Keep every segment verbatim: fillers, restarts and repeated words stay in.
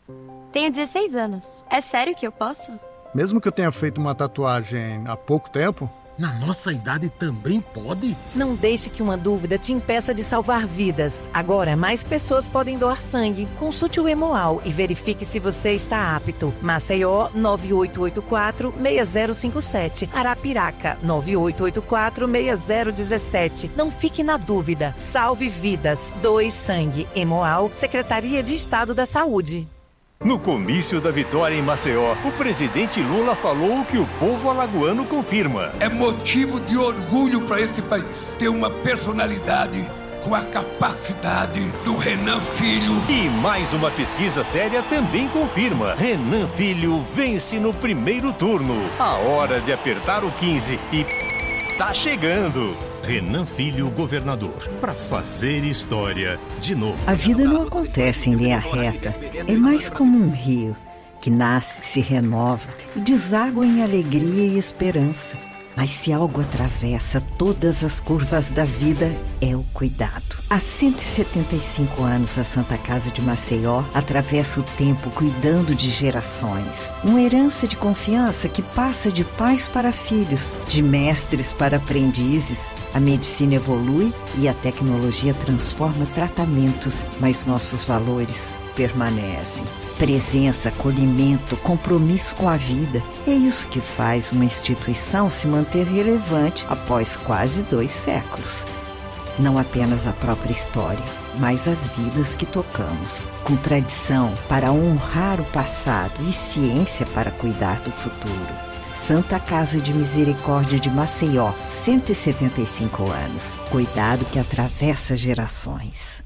Tenho dezesseis anos. É sério que eu posso? Mesmo que eu tenha feito uma tatuagem há pouco tempo? Na nossa idade também pode? Não deixe que uma dúvida te impeça de salvar vidas. Agora, mais pessoas podem doar sangue. Consulte o Hemoal e verifique se você está apto. Maceió, nove oito oito quatro, seis zero cinco sete. Arapiraca, nove oito oito quatro, seis zero um sete. Não fique na dúvida. Salve vidas. Doe sangue. Hemoal, Secretaria de Estado da Saúde. No comício da vitória em Maceió, o presidente Lula falou o que o povo alagoano confirma. É motivo de orgulho para esse país ter uma personalidade com a capacidade do Renan Filho. E mais uma pesquisa séria também confirma. Renan Filho vence no primeiro turno. A hora de apertar o quinze e tá chegando. Renan Filho, governador, para fazer história de novo. A vida não acontece em linha reta. É mais como um rio que nasce, se renova e deságua em alegria e esperança. Mas se algo atravessa todas as curvas da vida, é o cuidado. Há cento e setenta e cinco anos, a Santa Casa de Maceió atravessa o tempo cuidando de gerações. Uma herança de confiança que passa de pais para filhos, de mestres para aprendizes. A medicina evolui e a tecnologia transforma tratamentos, mas nossos valores permanecem. Presença, acolhimento, compromisso com a vida. É isso que faz uma instituição se manter relevante após quase dois séculos. Não apenas a própria história, mas as vidas que tocamos. Com tradição para honrar o passado e ciência para cuidar do futuro. Santa Casa de Misericórdia de Maceió, cento e setenta e cinco anos. Cuidado que atravessa gerações.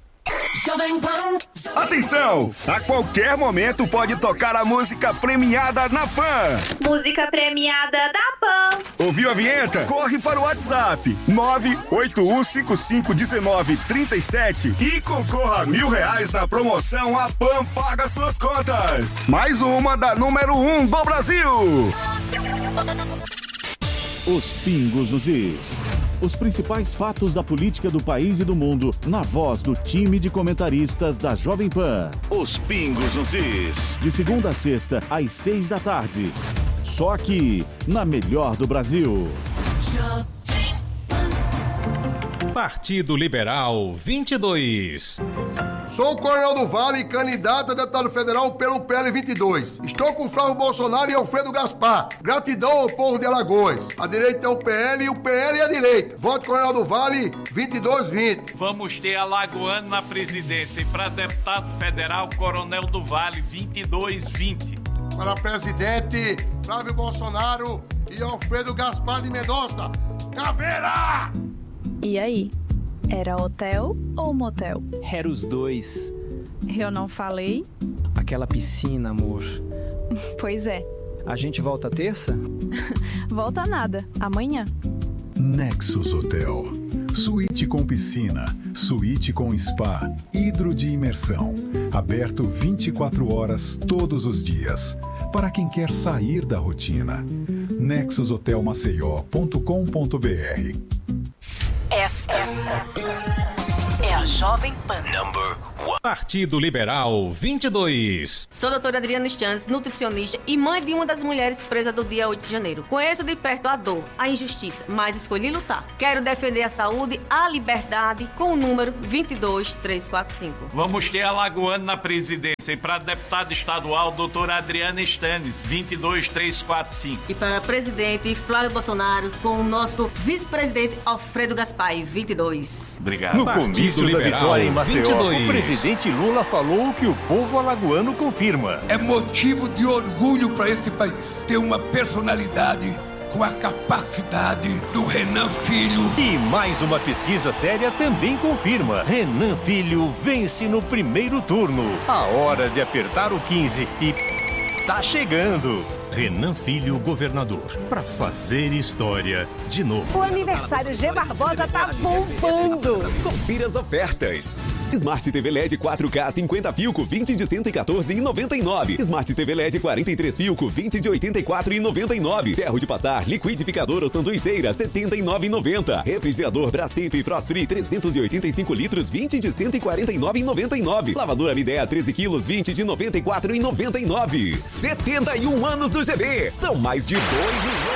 Atenção! A qualquer momento pode tocar a música premiada na Pan. Música premiada da Pan. Ouviu a vinheta? Corre para o WhatsApp nove oito um cinco cinco um nove três sete e concorra a mil reais na promoção A Pan Paga Suas Contas. Mais uma da número um do Brasil. Os pingos nos is. Os principais fatos da política do país e do mundo, na voz do time de comentaristas da Jovem Pan. Os pingos nos is. De segunda a sexta, às seis da tarde. Só aqui, na melhor do Brasil. Partido Liberal vinte e dois. Sou o Coronel do Vale, candidato a deputado federal pelo P L vinte e dois. Estou com Flávio Bolsonaro e Alfredo Gaspar. Gratidão ao povo de Alagoas. A direita é o P L e o P L é a direita. Voto Coronel do Vale vinte e dois vinte. Vamos ter alagoano na presidência e para deputado federal, Coronel do Vale vinte e dois vinte. Para presidente, Flávio Bolsonaro e Alfredo Gaspar de Mendonça. Caveira! E aí? Era hotel ou motel? Era os dois. Eu não falei? Aquela piscina, amor. Pois é. A gente volta terça? Volta nada. Amanhã. Nexus Hotel. Suíte com piscina, suíte com spa, hidro de imersão. Aberto vinte e quatro horas todos os dias. Para quem quer sair da rotina. nexus hotel maceió ponto com ponto b r. Esta é a Jovem Pan. Number one. Partido Liberal vinte e dois. Sou a doutora Adriana Stantes, nutricionista e mãe de uma das mulheres presas do dia oito de janeiro. Conheço de perto a dor, a injustiça, mas escolhi lutar. Quero defender a saúde, a liberdade com o número vinte e dois três quatro cinco. Vamos ter alagoano na presidência e para deputado estadual, doutora Adriana Stantes, vinte e dois três quatro cinco. E para presidente Flávio Bolsonaro com o nosso vice-presidente Alfredo Gaspar, vinte e dois. Obrigado. No comício da vitória em Maceió, o presidente Lula falou o que o povo alagoano confirma. É motivo de orgulho para esse país ter uma personalidade com a capacidade do Renan Filho. E mais uma pesquisa séria também confirma. Renan Filho vence no primeiro turno. A hora de apertar o quinze e tá chegando. Renan Filho, governador, para fazer história de novo. O aniversário G Barbosa tá bombando. Confira as ofertas. Smart T V L E D quatro K cinquenta Filco vinte de cento e quatorze reais e noventa e nove centavos. Smart T V L E D quarenta e três Filco vinte de oitenta e quatro reais e noventa e nove centavos. Ferro de passar liquidificador ou sanduicheira setenta e nove reais e noventa centavos. Refrigerador Brastemp Frost Free trezentos e oitenta e cinco litros vinte de cento e quarenta e nove reais e noventa e nove centavos. Lavadora Midea treze quilos vinte de noventa e quatro reais e noventa e nove centavos. setenta e um anos do G B. São mais de dois milhões